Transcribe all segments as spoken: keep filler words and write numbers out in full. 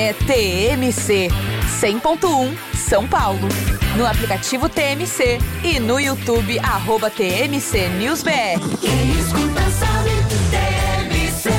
É T M C cem ponto um São Paulo. No aplicativo T M C e no YouTube, arroba T M C News B R. Quem escuta sabe, T M C.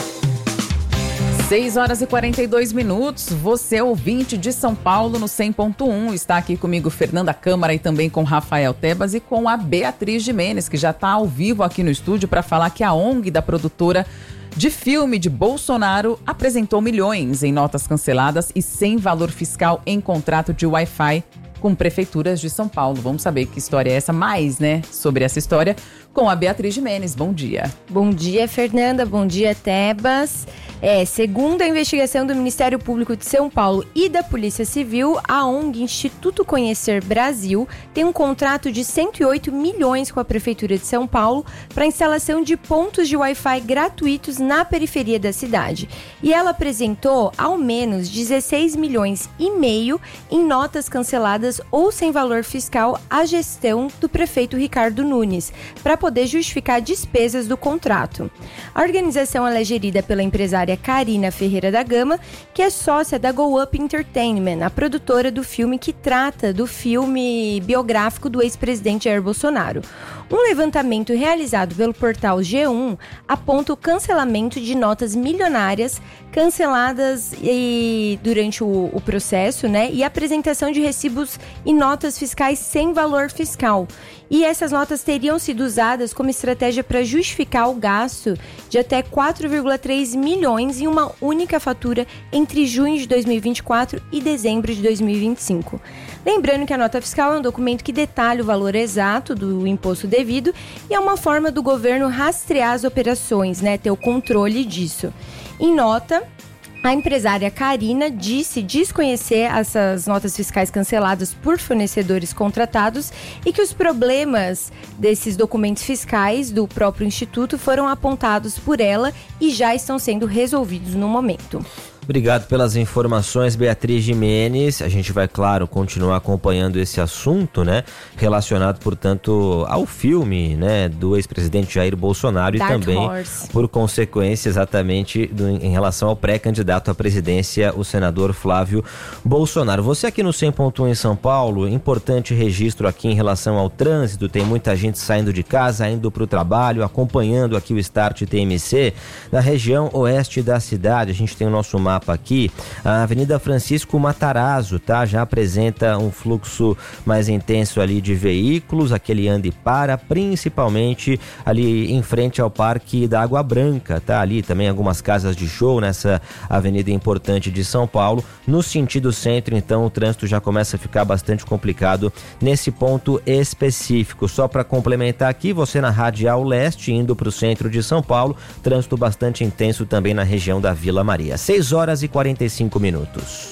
seis horas e quarenta e dois minutos. Você, ouvinte de São Paulo, no cem ponto um. Está aqui comigo Fernanda Câmara e também com Rafael Tebas e com a Beatriz Gimenez, que já está ao vivo aqui no estúdio para falar que a O N G da produtora de filme de Bolsonaro apresentou milhões em notas canceladas e sem valor fiscal em contrato de Wi-Fi com prefeituras de São Paulo. Vamos saber que história é essa, mais, né, sobre essa história, com a Beatriz Gimenez. Bom dia. Bom dia, Fernanda. Bom dia, Tebas. É, segundo a investigação do Ministério Público de São Paulo e da Polícia Civil, a O N G Instituto Conhecer Brasil tem um contrato de cento e oito milhões com a Prefeitura de São Paulo para a instalação de pontos de Wi-Fi gratuitos na periferia da cidade. E ela apresentou ao menos dezesseis milhões e meio em notas canceladas ou sem valor fiscal à gestão do prefeito Ricardo Nunes, para poder justificar despesas do contrato. A organização ela é gerida pela empresária Karina Ferreira da Gama, que é sócia da Go Up Entertainment, a produtora do filme que trata do filme biográfico do ex-presidente Jair Bolsonaro. Um levantamento realizado pelo portal G um aponta o cancelamento de notas milionárias canceladas e, durante o, o processo, né, e apresentação de recibos e notas fiscais sem valor fiscal. E essas notas teriam sido usadas como estratégia para justificar o gasto de até quatro vírgula três milhões em uma única fatura entre junho de dois mil e vinte e quatro e dezembro de dois mil e vinte e cinco. Lembrando que a nota fiscal é um documento que detalha o valor exato do imposto devido e é uma forma do governo rastrear as operações, né, ter o controle disso. Em nota, a empresária Karina disse desconhecer essas notas fiscais canceladas por fornecedores contratados e que os problemas desses documentos fiscais do próprio Instituto foram apontados por ela e já estão sendo resolvidos no momento. Obrigado pelas informações, Beatriz Gimenez. A gente vai, claro, continuar acompanhando esse assunto, né? Relacionado, portanto, ao filme, né? Do ex-presidente Jair Bolsonaro Dark e também, Horse. por consequência, exatamente do, em relação ao pré-candidato à presidência, o senador Flávio Bolsonaro. Você aqui no cem ponto um em São Paulo, importante registro aqui em relação ao trânsito. Tem muita gente saindo de casa, indo para o trabalho, acompanhando aqui o Start T M C. Na região oeste da cidade, a gente tem o nosso mapa aqui, a Avenida Francisco Matarazzo, tá? Já apresenta um fluxo mais intenso ali de veículos, aquele anda e para, principalmente ali em frente ao Parque da Água Branca, tá? Ali também algumas casas de show nessa avenida importante de São Paulo. No sentido centro, então, o trânsito já começa a ficar bastante complicado nesse ponto específico. Só para complementar aqui, você na Radial Leste, indo para o centro de São Paulo, trânsito bastante intenso também na região da Vila Maria. seis horas e quarenta e cinco minutos.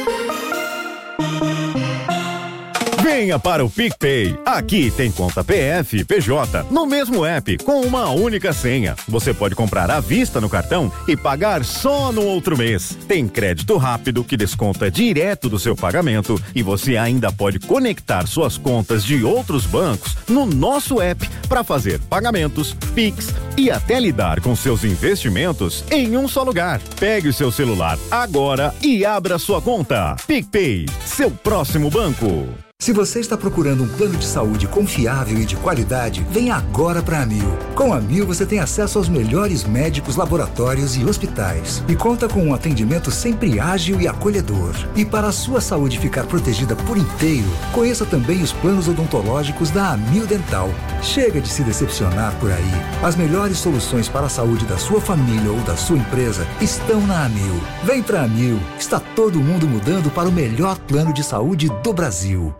Venha para o PicPay. Aqui tem conta P F e P J no mesmo app com uma única senha. Você pode comprar à vista no cartão e pagar só no outro mês. Tem crédito rápido que desconta direto do seu pagamento e você ainda pode conectar suas contas de outros bancos no nosso app para fazer pagamentos, Pix e até lidar com seus investimentos em um só lugar. Pegue o seu celular agora e abra sua conta. PicPay, seu próximo banco. Se você está procurando um plano de saúde confiável e de qualidade, venha agora para a Amil. Com a Amil você tem acesso aos melhores médicos, laboratórios e hospitais. E conta com um atendimento sempre ágil e acolhedor. E para a sua saúde ficar protegida por inteiro, conheça também os planos odontológicos da Amil Dental. Chega de se decepcionar por aí. As melhores soluções para a saúde da sua família ou da sua empresa estão na Amil. Vem para a Amil. Está todo mundo mudando para o melhor plano de saúde do Brasil.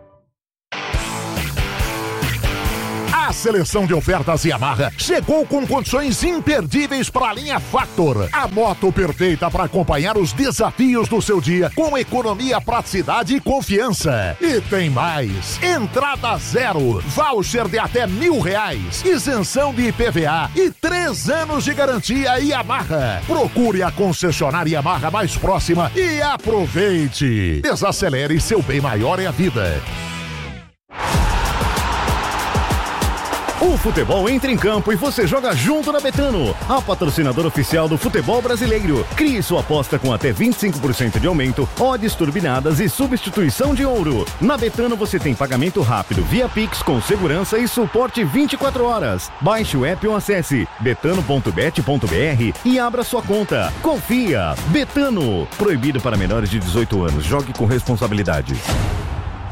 A seleção de ofertas Yamaha chegou com condições imperdíveis para a linha Factor. A moto perfeita para acompanhar os desafios do seu dia com economia, praticidade e confiança. E tem mais. Entrada zero, voucher de até mil reais, isenção de I P V A e três anos de garantia Yamaha. Procure a concessionária Yamaha mais próxima e aproveite. Desacelere, seu bem maior é a vida. O futebol entra em campo e você joga junto na Betano, a patrocinadora oficial do futebol brasileiro. Crie sua aposta com até vinte e cinco por cento de aumento, odds turbinadas e substituição de ouro. Na Betano você tem pagamento rápido via Pix com segurança e suporte vinte e quatro horas. Baixe o app ou acesse betano ponto bet ponto br e abra sua conta. Confia! Betano. Proibido para menores de dezoito anos. Jogue com responsabilidade.